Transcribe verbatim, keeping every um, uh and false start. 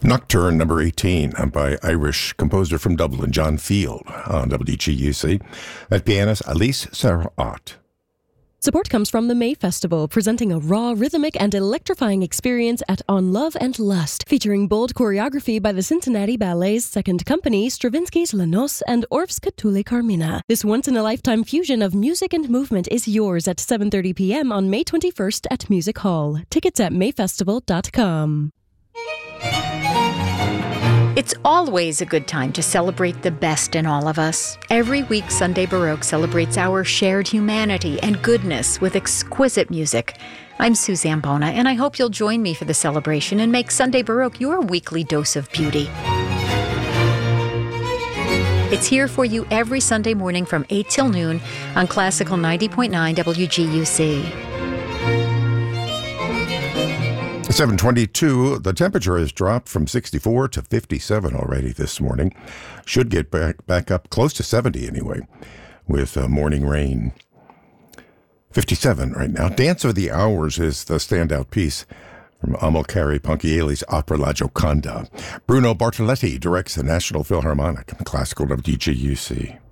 Nocturne number eighteen by Irish composer from Dublin, John Field, on W G U C. That pianist, Alice Sarraute. Support comes from the May Festival, presenting a raw, rhythmic, and electrifying experience at On Love and Lust, featuring bold choreography by the Cincinnati Ballet's Second Company, Stravinsky's La Noce, and Orff's Catulle Carmina. This once-in-a-lifetime fusion of music and movement is yours at seven thirty p.m. on May twenty-first at Music Hall. Tickets at may festival dot com. It's always a good time to celebrate the best in all of us. Every week, Sunday Baroque celebrates our shared humanity and goodness with exquisite music. I'm Suzanne Bona, and I hope you'll join me for the celebration and make Sunday Baroque your weekly dose of beauty. It's here for you every Sunday morning from eight till noon on Classical ninety point nine W G U C. seven twenty-two, the temperature has dropped from sixty-four to fifty-seven already this morning. Should get back, back up close to seventy anyway, with uh, morning rain. fifty-seven right now. Dance of the Hours is the standout piece from Amilcare Ponchielli's opera La Gioconda. Bruno Bartoletti directs the National Philharmonic, classical W G U C.